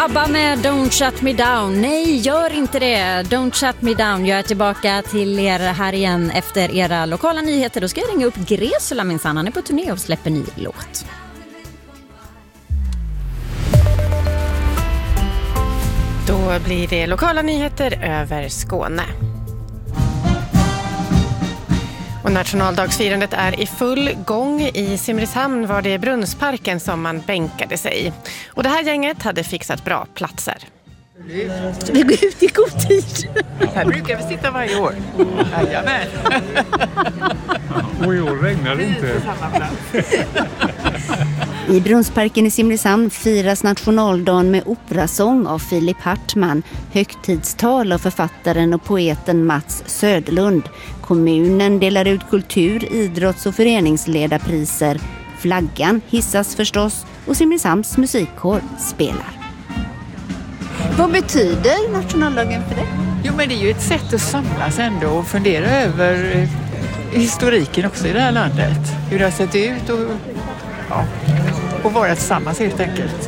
ABBA med Don't Shut Me Down. Nej, gör inte det. Don't Shut Me Down. Jag är tillbaka till er här igen efter era lokala nyheter. Då ska jag ringa upp Gresula minsann. Han är på turné och släpper ny låt. Då blir det lokala nyheter över Skåne. Och nationaldagsfirandet är i full gång. I Simrishamn var det Brunnsparken som man bänkade sig. Och det här gänget hade fixat bra platser. Vi går ut i god tid. Här brukar vi sitta varje år. Jajamän. Och i år regnar det inte. I Brunnsparken i Simrishamn firas nationaldagen med operasång av Filip Hartman, högtidstal av författaren och poeten Mats Söderlund. Kommunen delar ut kultur-, idrotts- och föreningsledarpriser. Flaggan hissas förstås och Simrishamns musikkår spelar. Vad betyder nationaldagen för dig? Jo, men det är ju ett sätt att samlas ändå och fundera över historiken också i det här landet. Hur det har sett ut och vara tillsammans helt enkelt.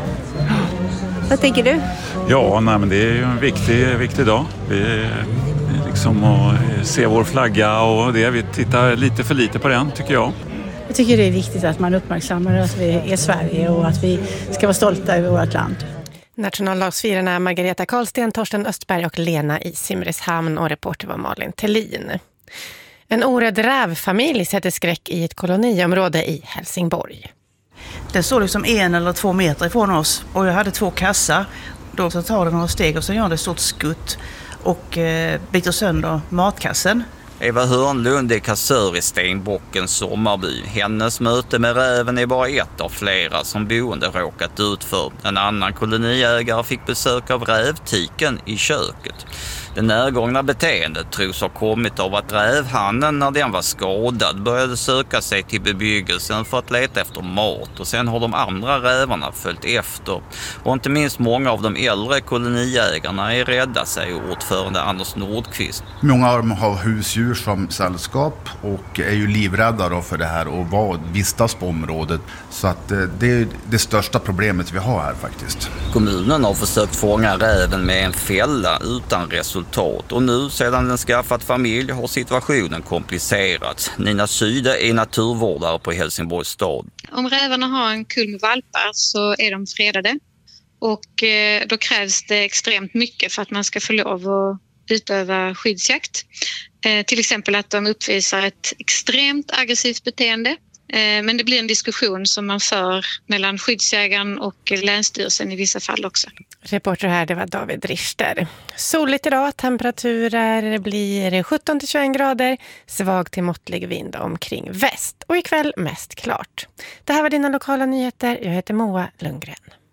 Vad tänker du? Ja, men det är ju en viktig dag. Vi liksom att se vår flagga och det. Vi tittar lite för lite på den, tycker jag. Jag tycker det är viktigt att man uppmärksammar att vi är Sverige och att vi ska vara stolta över vårt land. Nationaldagsfirarna Margareta Karlsten, Torsten Östberg och Lena i Simrishamn, och reporter var Malin Tellin. En orädd rävfamilj sätter skräck i ett koloniområde i Helsingborg. Den står liksom 1 eller 2 meter ifrån oss och jag hade 2 kassar. Då så tar den några steg och så gör det ett stort skutt och biter sönder matkassen. Eva Hörnlund är kassör i Stenbockens sommarby. Hennes möte med räven är bara ett av flera som boende råkat ut för. En annan koloniägare fick besök av rävtiken i köket. Det närgångna beteendet tros ha kommit av att rävhannen, när den var skadad, började söka sig till bebyggelsen för att leta efter mat, och sen har de andra rävarna följt efter. Och inte minst många av de äldre koloniägarna är rädda, säger ordförande Anders Nordqvist. Många av dem har husdjur som sällskap och är ju livrädda då för det här och vistas på området. Så att det är det största problemet vi har här faktiskt. Kommunen har försökt fånga räven med en fälla utan resultat. Och nu, sedan den skaffat familj, har situationen komplicerats. Nina Syde är naturvårdare på Helsingborgs stad. Om rävarna har en kull med valpar så är de fredade. Och då krävs det extremt mycket för att man ska få lov att utöva skyddsjakt. Till exempel att de uppvisar ett extremt aggressivt beteende. Men det blir en diskussion som man för mellan skyddsjägaren och länsstyrelsen i vissa fall också. Reporter här, det var David Richter. Soligt idag, temperaturer blir 17-21 grader, svag till måttlig vind omkring väst. Och ikväll mest klart. Det här var dina lokala nyheter. Jag heter Moa Lundgren.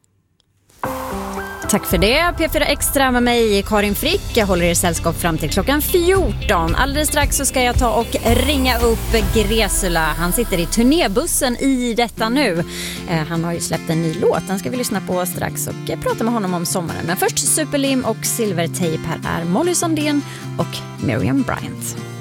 Tack för det. P4 Extra med mig, Karin Frick. Jag håller er sällskap fram till klockan 14. Alldeles strax så ska jag ta och ringa upp Gresula. Han sitter i turnébussen i detta nu. Han har ju släppt en ny låt. Den ska vi lyssna på strax och prata med honom om sommaren. Men först Superlim och Silvertejp. Här är Molly Sandén och Miriam Bryant.